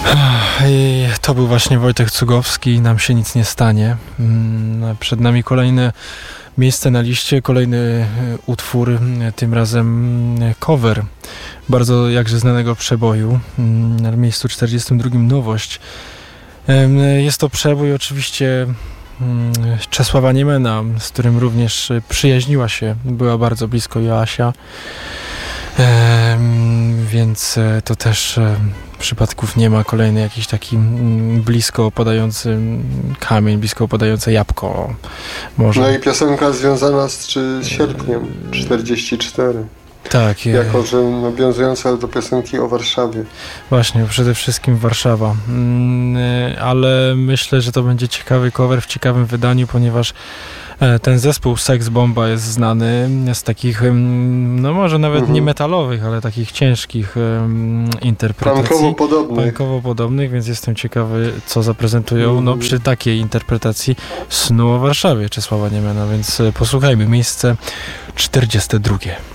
To był właśnie Wojtek Cugowski, Nam się nic nie stanie. Przed nami kolejne miejsce na liście, kolejny utwór, tym razem cover bardzo jakże znanego przeboju. Na miejscu 42 nowość. Jest to przebój oczywiście Czesława Niemena, z którym również przyjaźniła się, była bardzo blisko Joasia. Więc to też przypadków nie ma. Kolejny jakiś taki blisko opadający kamień, blisko opadające jabłko może. No i piosenka związana z sierpniem 44. Tak. Jako, że nawiązująca do piosenki o Warszawie. Właśnie, przede wszystkim Warszawa. Ale myślę, że to będzie ciekawy cover w ciekawym wydaniu, ponieważ ten zespół Sex Bomba jest znany z takich, no może nawet nie metalowych, ale takich ciężkich interpretacji. Punkowo podobnych, więc jestem ciekawy, co zaprezentują przy takiej interpretacji Snu o Warszawie Czesława Niemena, więc posłuchajmy. Miejsce 42.